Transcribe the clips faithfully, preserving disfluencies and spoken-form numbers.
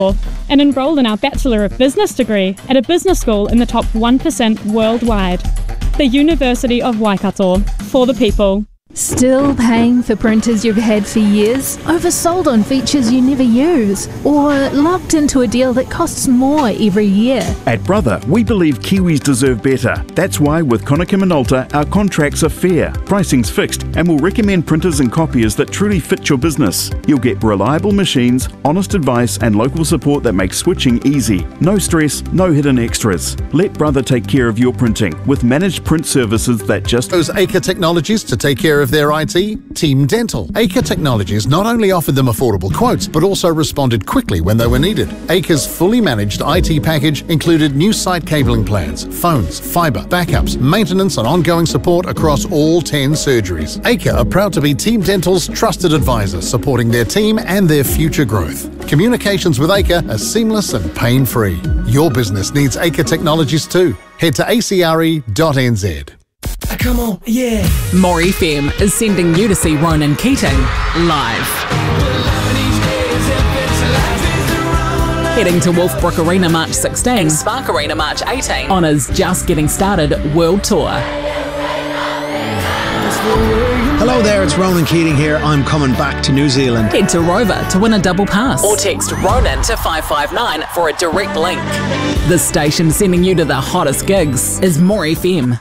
and enroll in our Bachelor of Business degree at a business school in the top one percent worldwide. The University of Waikato, for the people. Still paying for printers you've had for years? Oversold on features you never use? Or locked into a deal that costs more every year? At Brother, we believe Kiwis deserve better. That's why with Konica Minolta, our contracts are fair, pricing's fixed, and we'll recommend printers and copiers that truly fit your business. You'll get reliable machines, honest advice, and local support that makes switching easy. No stress, no hidden extras. Let Brother take care of your printing with managed print services that just... Chose Acre Technologies to take care of their I T? Team Dental. Acre Technologies not only offered them affordable quotes, but also responded quickly when they were needed. Acre's fully managed I T package included new site cabling plans, phones, fibre, backups, maintenance and ongoing support across all ten surgeries. Acre are proud to be Team Dental's trusted advisor, supporting their team and their future growth. Communications with Acre are seamless and pain-free. Your business needs Acre Technologies too. Head to a c r e dot n z. Come on, yeah. More F M is sending you to see Ronan Keating live. Heading to Wolfbrook Arena March sixteenth and Spark Arena March eighteenth on his Just Getting Started World Tour. Hello there, it's Ronan Keating here. I'm coming back to New Zealand. Head to Rover to win a double pass or text Ronan to five five nine for a direct link. The station sending you to the hottest gigs is More F M.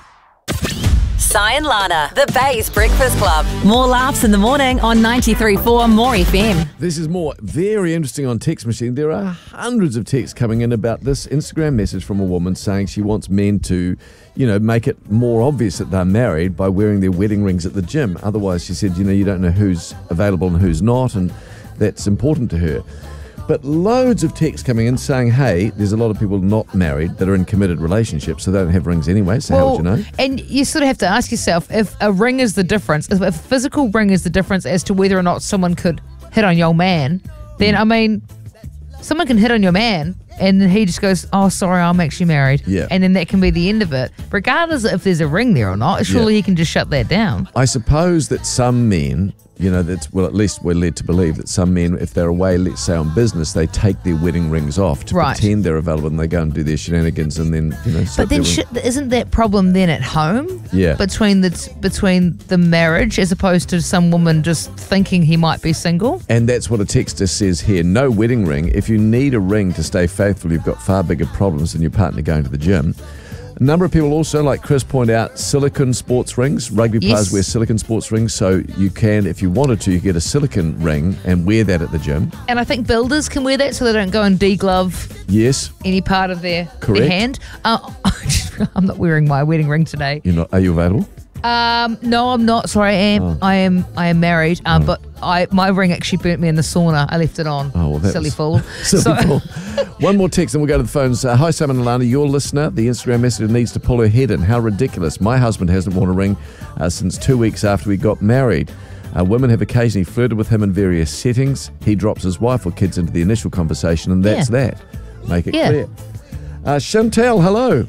Sai and Lana, the Bay's Breakfast Club. More laughs in the morning on ninety-three point four More F M. This is more very interesting on text machine. There are hundreds of texts coming in about this Instagram message from a woman saying she wants men to, you know, make it more obvious that they're married by wearing their wedding rings at the gym. Otherwise, she said, you know, you don't know who's available and who's not, and that's important to her. But loads of texts coming in saying, hey, there's a lot of people not married that are in committed relationships, so they don't have rings anyway, so well, how would you know? And you sort of have to ask yourself, if a ring is the difference, if a physical ring is the difference as to whether or not someone could hit on your man, then, mm. I mean, someone can hit on your man and then he just goes, oh, sorry, I'm actually married. Yeah. And then that can be the end of it. Regardless of if there's a ring there or not, surely yeah. he can just shut that down. I suppose that some men... You know, that's, well, at least we're led to believe that some men, if they're away, let's say on business, they take their wedding rings off to right. pretend they're available and they go and do their shenanigans and then, you know. But then sh- isn't that problem then at home? Yeah. Between the, between the marriage as opposed to some woman just thinking he might be single? And that's what a texter says here. No wedding ring. If you need a ring to stay faithful, you've got far bigger problems than your partner going to the gym. A number of people also, like Chris, point out silicone sports rings. Rugby yes. players wear silicone sports rings, so you can, if you wanted to, you get a silicone ring and wear that at the gym. And I think builders can wear that so they don't go and deglove yes. any part of their, Correct. their hand. Uh, I'm not wearing my wedding ring today. You're not? Are you available? Um, no, I'm not. Sorry, I am. Oh. I am. I am married. Um, oh. But I my ring actually burnt me in the sauna. I left it on. Oh, well, that silly was, fool. silly so, fool. One more text and we'll go to the phones. Uh, Hi, Simon and Lana. Your listener, the Instagram messenger, needs to pull her head in. How ridiculous. My husband hasn't worn a ring uh, since two weeks after we got married. Uh, women have occasionally flirted with him in various settings. He drops his wife or kids into the initial conversation, and that's yeah. that. Make it yeah. clear. Uh, Chantel, hello.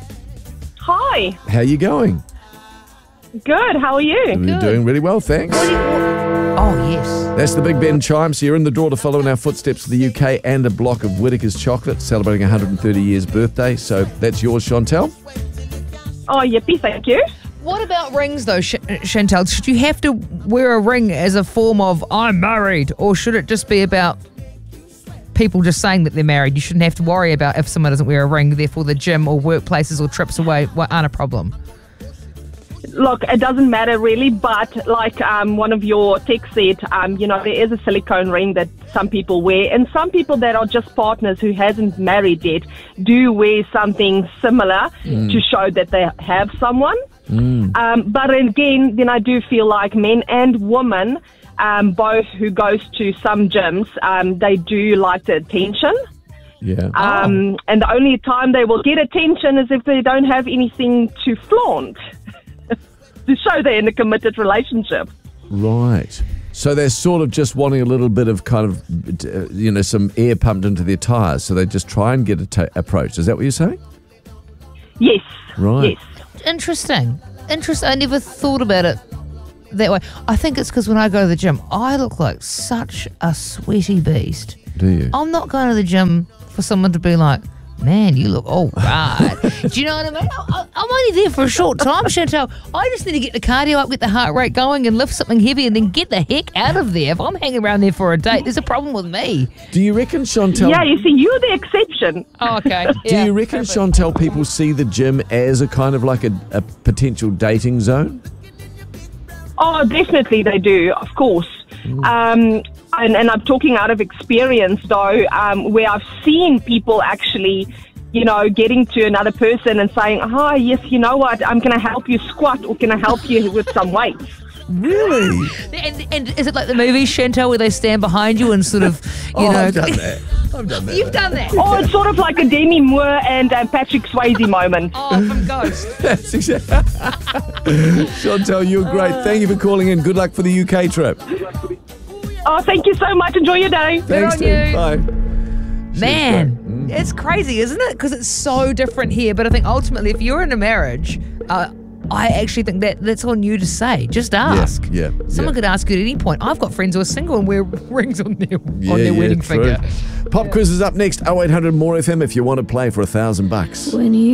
Hi. How are you going? Good, how are you? You're Good. doing really well, thanks. Oh, yes. That's the Big Ben chime, so you're in the draw to follow in our footsteps to the U K and a block of Whittaker's chocolate, celebrating one hundred thirty years birthday. So that's yours, Chantel. Oh, yippee, thank you. What about rings, though, Sh- Chantel? Should you have to wear a ring as a form of, I'm married, or should it just be about people just saying that they're married? You shouldn't have to worry about if someone doesn't wear a ring, therefore the gym or workplaces or trips away aren't a problem. Look, it doesn't matter really, but like um, one of your texts said, um, you know, there is a silicone ring that some people wear, and some people that are just partners who hasn't married yet do wear something similar mm. to show that they have someone. Mm. Um, but again, then I do feel like men and women, um, both who goes to some gyms, um, they do like the attention. Yeah. Um, oh. And the only time they will get attention is if they don't have anything to flaunt. To show they're in a committed relationship. Right. So they're sort of just wanting a little bit of kind of, uh, you know, some air pumped into their tyres. So they just try and get a approached. Is that what you're saying? Yes. Right. Yes. Interesting. Interesting. I never thought about it that way. I think it's because when I go to the gym, I look like such a sweaty beast. Do you? I'm not going to the gym for someone to be like, man, you look all right. Do you know what I mean? I, I'm only there for a short time, Chantal. I just need to get the cardio up, get the heart rate going, and lift something heavy, and then get the heck out of there. If I'm hanging around there for a date, there's a problem with me. Do you reckon, Chantal? Yeah, you see, you're the exception. Oh, okay. Do Yeah, you reckon, perfect. Chantal, people see the gym as a kind of like a, a potential dating zone? Oh, definitely they do, of course. Um, and, and I'm talking out of experience, though, um, where I've seen people actually, you know, getting to another person and saying, oh, yes, you know what, I'm going to help you squat or can I help you with some weights? Really? And, and is it like the movie, Chantal, where they stand behind you and sort of, you oh, know... I've done that. I've done that. You've done that? Oh, it's sort of like a Demi Moore and uh, Patrick Swayze moment. Oh, from Ghost. That's exactly. Chantal, you're great. Thank you for calling in. Good luck for the U K trip. Oh, thank you so much. Enjoy your day. Thanks, on Tim. you. Bye. Man, it's crazy, isn't it? Because it's so different here. But I think ultimately, if you're in a marriage, uh, I actually think that that's on you to say. Just ask. Yeah, yeah, Someone yeah. could ask you at any point. I've got friends who are single and wear rings on their Yeah, on their yeah, wedding true. finger. Pop quiz is up next. oh eight hundred more F M if you want to play for a thousand bucks. When you